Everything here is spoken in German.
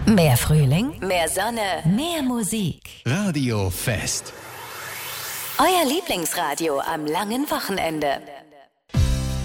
Mehr Frühling, mehr Sonne, mehr Musik. Radio Fest. Euer Lieblingsradio am langen Wochenende.